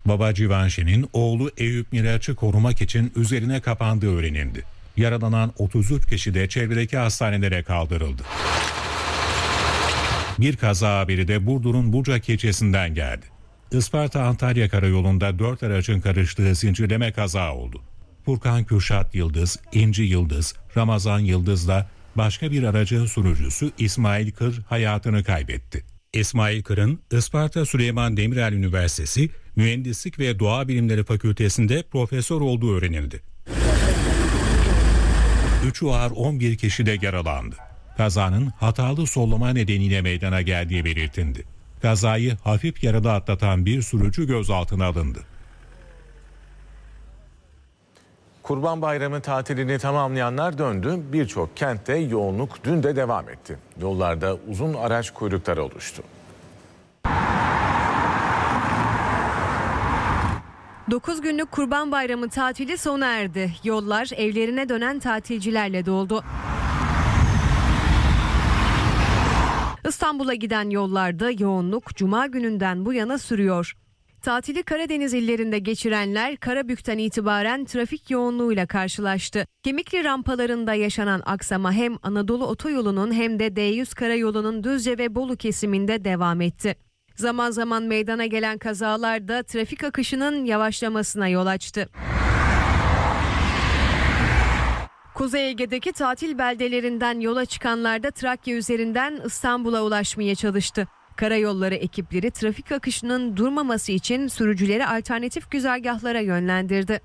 Baba Civanşi'nin oğlu Eyüp Miraç'ı korumak için üzerine kapandığı öğrenildi. Yaralanan 33 kişi de çevredeki hastanelere kaldırıldı. Bir kaza haberi de Burdur'un Bucak ilçesinden geldi. Isparta-Antalya karayolunda 4 aracın karıştığı zincirleme kaza oldu. Furkan Kürşat Yıldız, İnci Yıldız, Ramazan Yıldız'la başka bir aracın sürücüsü İsmail Kır hayatını kaybetti. İsmail Kır'ın Isparta Süleyman Demirel Üniversitesi Mühendislik ve Doğa Bilimleri Fakültesi'nde profesör olduğu öğrenildi. 3'ü ağır 11 kişi de yaralandı. Kazanın hatalı sollama nedeniyle meydana geldiği belirtildi. Kazayı hafif yaralı atlatan bir sürücü gözaltına alındı. Kurban Bayramı tatilini tamamlayanlar döndü. Birçok kentte yoğunluk dün de devam etti. Yollarda uzun araç kuyrukları oluştu. 9 günlük Kurban Bayramı tatili sona erdi. Yollar evlerine dönen tatilcilerle doldu. İstanbul'a giden yollarda yoğunluk Cuma gününden bu yana sürüyor. Tatili Karadeniz illerinde geçirenler Karabük'ten itibaren trafik yoğunluğuyla karşılaştı. Kemikli rampalarında yaşanan aksama hem Anadolu Otoyolu'nun hem de D100 Karayolu'nun Düzce ve Bolu kesiminde devam etti. Zaman zaman meydana gelen kazalar da trafik akışının yavaşlamasına yol açtı. Kuzey Ege'deki tatil beldelerinden yola çıkanlar da Trakya üzerinden İstanbul'a ulaşmaya çalıştı. Karayolları ekipleri trafik akışının durmaması için sürücüleri alternatif güzergahlara yönlendirdi.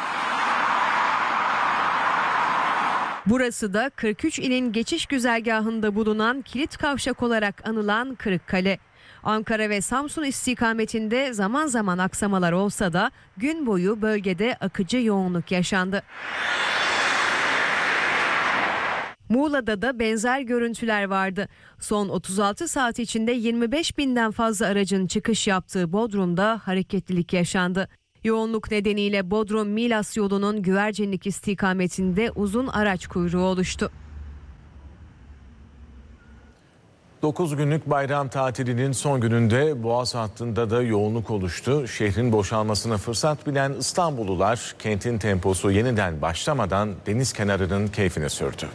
Burası da 43 ilin geçiş güzergahında bulunan kilit kavşak olarak anılan Kırıkkale. Ankara ve Samsun istikametinde zaman zaman aksamalar olsa da gün boyu bölgede akıcı yoğunluk yaşandı. Muğla'da da benzer görüntüler vardı. Son 36 saat içinde 25 binden fazla aracın çıkış yaptığı Bodrum'da hareketlilik yaşandı. Yoğunluk nedeniyle Bodrum-Milas yolunun Güvercinlik istikametinde uzun araç kuyruğu oluştu. 9 günlük bayram tatilinin son gününde Boğaz hattında da yoğunluk oluştu. Şehrin boşalmasına fırsat bilen İstanbullular kentin temposu yeniden başlamadan deniz kenarının keyfini sürdü.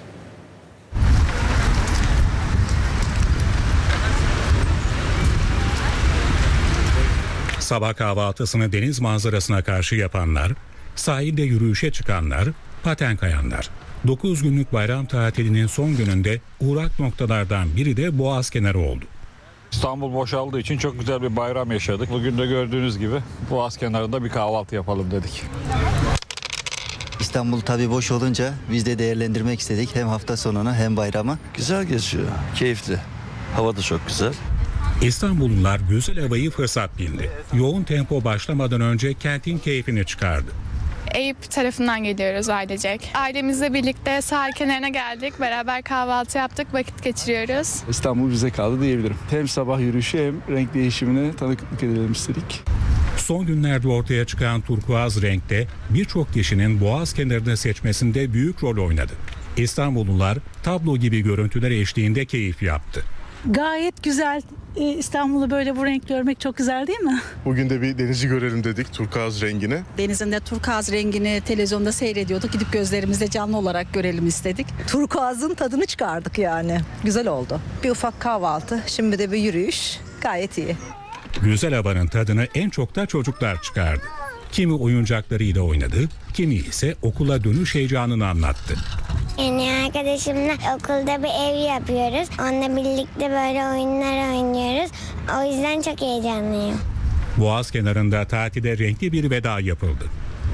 Sabah kahvaltısını deniz manzarasına karşı yapanlar, sahilde yürüyüşe çıkanlar, paten kayanlar. 9 günlük bayram tatilinin son gününde uğrak noktalardan biri de Boğaz kenarı oldu. İstanbul boşaldığı için çok güzel bir bayram yaşadık. Bugün de gördüğünüz gibi Boğaz kenarında bir kahvaltı yapalım dedik. İstanbul tabii boş olunca biz de değerlendirmek istedik. Hem hafta sonunu hem bayramı. Güzel geçiyor, keyifli. Hava da çok güzel. İstanbullular güzel havayı fırsat bildi. Yoğun tempo başlamadan önce kentin keyfini çıkardı. Eyüp tarafından geliyoruz ailecek. Ailemizle birlikte sahil kenarına geldik. Beraber kahvaltı yaptık, vakit geçiriyoruz. İstanbul bize kaldı diyebilirim. Hem sabah yürüyüşü hem renk değişimine tanıklık edelim istedik. Son günlerde ortaya çıkan turkuaz renkte birçok kişinin Boğaz kenarını seçmesinde büyük rol oynadı. İstanbullular tablo gibi görüntüler eşliğinde keyif yaptı. Gayet güzel. İstanbul'u böyle bu renk görmek çok güzel değil mi? Bugün de bir denizi görelim dedik, turkuaz rengini. Denizin de turkuaz rengini televizyonda seyrediyorduk. Gidip gözlerimizle canlı olarak görelim istedik. Turkuazın tadını çıkardık yani. Güzel oldu. Bir ufak kahvaltı, şimdi de bir yürüyüş. Gayet iyi. Güzel havanın tadını en çok da çocuklar çıkardı. Kimi oyuncaklarıyla oynadı, kimi ise okula dönüş heyecanını anlattı. Yani arkadaşımla okulda bir ev yapıyoruz. Onunla birlikte böyle oyunlar oynuyoruz. O yüzden çok heyecanlıyım. Boğaz kenarında tatile renkli bir veda yapıldı.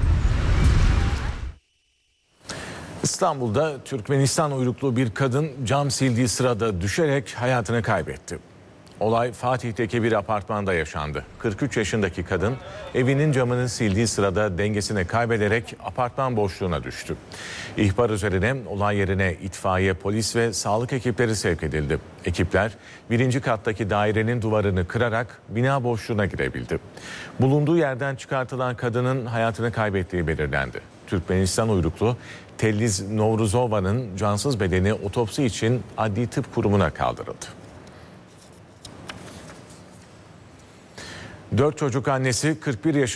İstanbul'da Türkmenistan uyruklu bir kadın cam sildiği sırada düşerek hayatını kaybetti. Olay Fatih'teki bir apartmanda yaşandı. 43 yaşındaki kadın evinin camını sildiği sırada dengesini kaybederek apartman boşluğuna düştü. İhbar üzerine olay yerine itfaiye, polis ve sağlık ekipleri sevk edildi. Ekipler 1. kattaki dairenin duvarını kırarak bina boşluğuna girebildi. Bulunduğu yerden çıkartılan kadının hayatını kaybettiği belirlendi. Türkmenistan uyruklu Telliz Novruzova'nın cansız bedeni otopsi için Adli Tıp Kurumu'na kaldırıldı. 4 çocuk annesi 41 yaşında